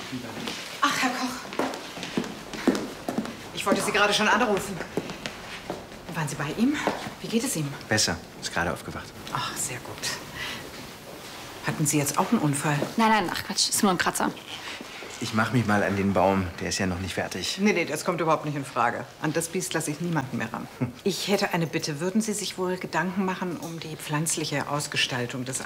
Ach, Herr Koch. Ich wollte Sie gerade schon anrufen. Waren Sie bei ihm? Wie geht es ihm? Besser. Ist gerade aufgewacht. Ach, sehr gut. Hatten Sie jetzt auch einen Unfall? Nein, ach Quatsch, ist nur ein Kratzer. Ich mach mich mal an den Baum. Der ist ja noch nicht fertig. Nee, das kommt überhaupt nicht in Frage. An das Biest lasse ich niemanden mehr ran. Ich hätte eine Bitte. Würden Sie sich wohl Gedanken machen um die pflanzliche Ausgestaltung des